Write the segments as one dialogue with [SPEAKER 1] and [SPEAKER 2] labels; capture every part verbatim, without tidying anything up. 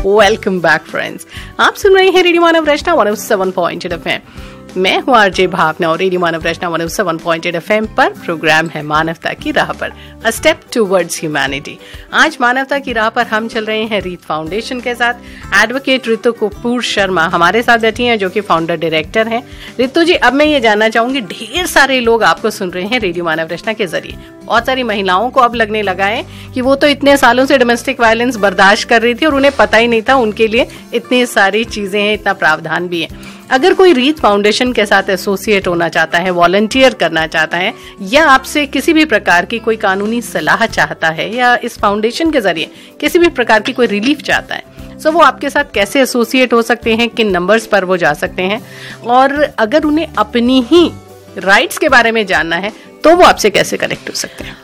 [SPEAKER 1] Welcome back friends. आप सुन रहे हैं रेडियो मानव रचना one O seven point eight FM. मैं हूँ आरजे भावना और रेडियो मानव रचना one O seven point eight FM पर प्रोग्राम है मानवता की राह पर, अ स्टेप टुवर्ड्स ह्यूमैनिटी। आज मानवता की राह पर हम चल रहे हैं रीत फाउंडेशन के साथ। एडवोकेट ऋतु कपूर शर्मा हमारे साथ बैठी हैं, जो कि फाउंडर डायरेक्टर हैं। ऋतु जी, अब मैं ये जानना चाहूंगी, ढेर सारे लोग आपको सुन रहे हैं रेडियो मानव रचना के जरिए। बहुत सारी महिलाओं को अब लगने लगा है कि वो तो इतने सालों से डोमेस्टिक वायलेंस बर्दाश्त कर रही थी और उन्हें पता ही नहीं था उनके लिए इतनी सारी चीजें हैं, इतना प्रावधान भी है। अगर कोई रीत फाउंडेशन के साथ एसोसिएट होना चाहता है, वॉलंटियर करना चाहता है, या आपसे किसी भी प्रकार की कोई कानूनी सलाह चाहता है, या इस फाउंडेशन के जरिए किसी भी प्रकार की कोई रिलीफ चाहता है, सो वो आपके साथ कैसे एसोसिएट हो सकते हैं, किन नंबर्स पर वो जा सकते हैं, और अगर उन्हें अपनी ही राइट्स के बारे में जानना है तो वो आपसे कैसे कनेक्ट हो सकते हैं?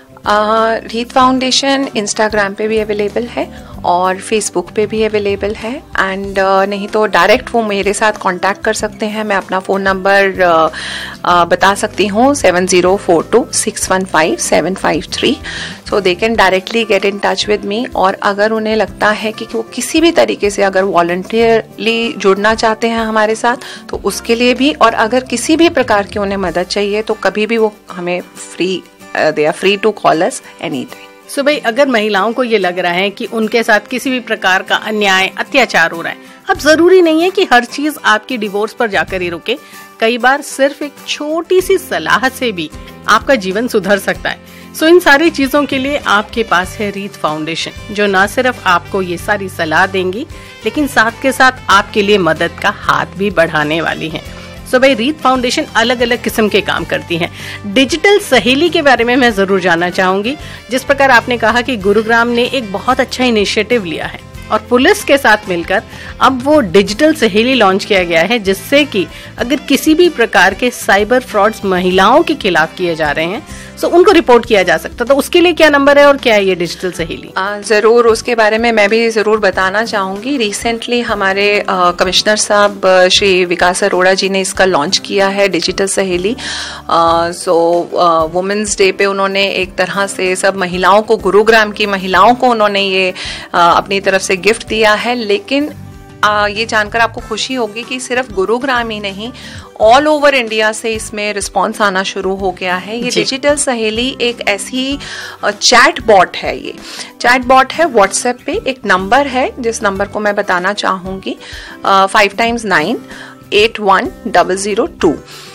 [SPEAKER 2] रीत फाउंडेशन इंस्टाग्राम पे भी अवेलेबल है और फेसबुक पे भी अवेलेबल है। एंड uh, नहीं तो डायरेक्ट वो मेरे साथ कांटेक्ट कर सकते हैं। मैं अपना फ़ोन नंबर uh, uh, बता सकती हूँ, seven zero four to six one five seven five three. So they can directly get in touch with me. और अगर उन्हें लगता है कि वो किसी भी तरीके से अगर वॉलंटियरली जुड़ना चाहते हैं हमारे साथ, तो उसके लिए भी, और अगर किसी भी प्रकार की उन्हें मदद चाहिए तो कभी भी वो हमें free they are free to call us any time.
[SPEAKER 1] सो भाई, अगर महिलाओं को ये लग रहा है कि उनके साथ किसी भी प्रकार का अन्याय, अत्याचार हो रहा है, अब जरूरी नहीं है कि हर चीज आपकी डिवोर्स पर जाकर ही रुके। कई बार सिर्फ एक छोटी सी सलाह से भी आपका जीवन सुधर सकता है। सो इन सारी चीजों के लिए आपके पास है रीत फाउंडेशन, जो न सिर्फ आपको ये सारी सलाह देंगी, लेकिन साथ के साथ आपके लिए मदद का हाथ भी बढ़ाने वाली है। सो भाई, रीत फाउंडेशन अलग अलग किस्म के काम करती है। डिजिटल सहेली के बारे में मैं जरूर जानना चाहूंगी। जिस प्रकार आपने कहा कि गुरुग्राम ने एक बहुत अच्छा इनिशिएटिव लिया है और पुलिस के साथ मिलकर अब वो डिजिटल सहेली लॉन्च किया गया है, जिससे कि अगर किसी भी प्रकार के साइबर फ्रॉड्स महिलाओं के खिलाफ किए जा रहे हैं, सो उनको रिपोर्ट किया जा सकता। तो उसके लिए क्या नंबर है और क्या है ये डिजिटल सहेली?
[SPEAKER 2] आ, जरूर, उसके बारे में मैं भी जरूर बताना चाहूंगी। रिसेंटली हमारे कमिश्नर साहब श्री विकास अरोड़ा जी ने इसका लॉन्च किया है, डिजिटल सहेली। सो वुमेन्स डे पे उन्होंने एक तरह से सब महिलाओं को, गुरुग्राम की महिलाओं को उन्होंने ये आ, अपनी तरफ से गिफ्ट दिया है। लेकिन आ, ये जानकर आपको खुशी होगी कि सिर्फ गुरुग्राम ही नहीं, ऑल ओवर इंडिया से इसमें रिस्पांस आना शुरू हो गया है। ये डिजिटल सहेली एक ऐसी चैट बॉट है। ये चैट बॉट है व्हाट्सएप पे। एक नंबर है जिस नंबर को मैं बताना चाहूंगी, five times nine eight one double zero to.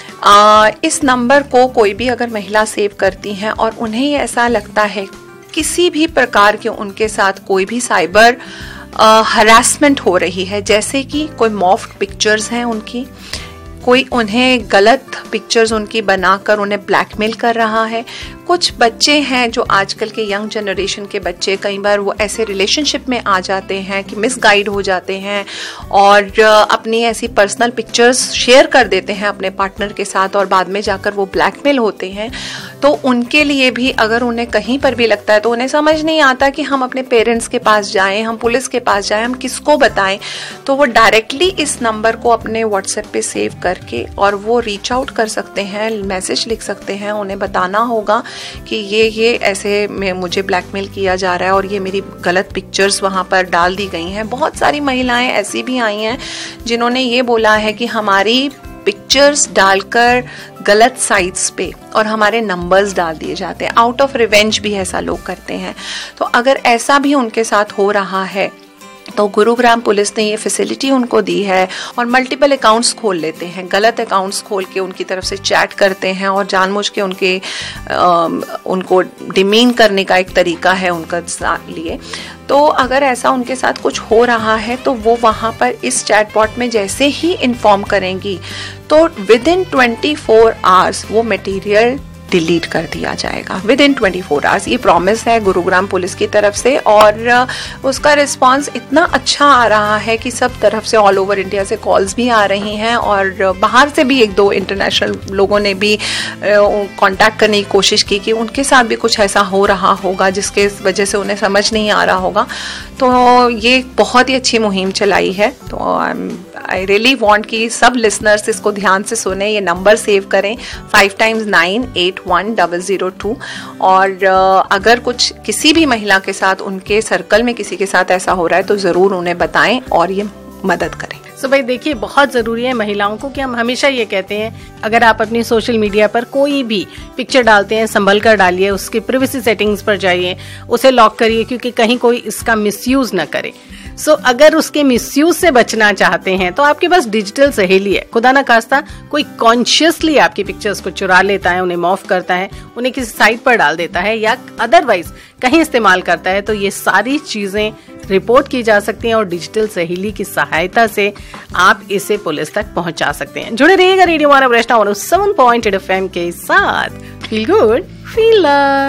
[SPEAKER 2] इस नंबर को कोई भी अगर महिला सेव करती हैं और उन्हें ऐसा लगता है किसी भी प्रकार के उनके साथ कोई भी साइबर हरासमेंट uh, हो रही है, जैसे कि कोई मॉफ्ड पिक्चर्स हैं उनकी, कोई उन्हें गलत पिक्चर्स उनकी बनाकर उन्हें ब्लैकमेल कर रहा है। कुछ बच्चे हैं जो आजकल के यंग जनरेशन के बच्चे, कई बार वो ऐसे रिलेशनशिप में आ जाते हैं कि मिसगाइड हो जाते हैं और अपनी ऐसी पर्सनल पिक्चर्स शेयर कर देते हैं अपने पार्टनर के साथ और बाद में जाकर वो ब्लैकमेल होते हैं। तो उनके लिए भी अगर उन्हें कहीं पर भी लगता है, तो उन्हें समझ नहीं आता कि हम अपने पेरेंट्स के पास जाएं, हम पुलिस के पास जाएं, हम किसको बताएं, तो वो डायरेक्टली इस नंबर को अपने व्हाट्सएप पे सेव करके और वो रीच आउट कर सकते हैं, मैसेज लिख सकते हैं। उन्हें बताना होगा कि ये ये ऐसे में मुझे ब्लैकमेल किया जा रहा है और ये मेरी गलत पिक्चर्स वहाँ पर डाल दी गई हैं। बहुत सारी महिलाएं ऐसी भी आई हैं जिन्होंने ये बोला है कि हमारी पिक्चर्स डालकर गलत साइट्स पे और हमारे नंबर्स डाल दिए जाते हैं। आउट ऑफ रिवेंज भी ऐसा लोग करते हैं। तो अगर ऐसा भी उनके साथ हो रहा है तो गुरुग्राम पुलिस ने ये फैसिलिटी उनको दी है और मल्टीपल अकाउंट्स खोल लेते हैं, गलत अकाउंट्स खोल के उनकी तरफ से चैट करते हैं और जानबूझ के उनके आ, उनको डिमीन करने का एक तरीका है उनका लिए। तो अगर ऐसा उनके साथ कुछ हो रहा है तो वो वहाँ पर इस चैटबॉट में जैसे ही इन्फॉर्म करेंगी तो with in twenty four hours वो मटेरियल डिलीट कर दिया जाएगा, with in twenty four hours. ये प्रॉमिस है गुरुग्राम पुलिस की तरफ से और उसका रिस्पांस इतना अच्छा आ रहा है कि सब तरफ से, ऑल ओवर इंडिया से कॉल्स भी आ रही हैं और बाहर से भी एक दो इंटरनेशनल लोगों ने भी कांटेक्ट करने की कोशिश की कि उनके साथ भी कुछ ऐसा हो रहा होगा जिसके वजह से उन्हें समझ नहीं आ रहा होगा। तो ये बहुत ही अच्छी मुहिम चलाई है। तो I am I really want कि सब लिसनर्स इसको ध्यान से सुने, ये नंबर सेव करें five times nine eight one double zero two. और uh, अगर कुछ किसी भी महिला के साथ, उनके सर्कल में किसी के साथ ऐसा हो रहा है तो ज़रूर उन्हें बताएं और ये मदद करें।
[SPEAKER 1] तो भाई देखिए, बहुत ज़रूरी है महिलाओं को कि हम हमेशा ये कहते हैं, अगर आप अपनी सोशल मीडिया पर कोई भी पिक्चर डालते हैं संभल कर डालिए, उसके प्राइवेसी सेटिंग्स पर जाइए, उसे लॉक करिए, क्योंकि कहीं कोई इसका मिसयूज ना करे। सो so, अगर उसके मिसयूज से बचना चाहते हैं तो आपके पास डिजिटल सहेली है। खुदा ना खास्ता कोई कॉन्शियसली आपकी पिक्चर्स को चुरा लेता है, उन्हें मॉर्फ करता है, उन्हें किसी साइट पर डाल देता है या अदरवाइज कहीं इस्तेमाल करता है, तो ये सारी चीजें रिपोर्ट की जा सकती हैं और डिजिटल सहेली की सहायता से आप इसे पुलिस तक पहुंचा सकते हैं। जुड़े रहिएगा रेडियो मानव रचना one O seven point eight F M के साथ। Feel good feel love.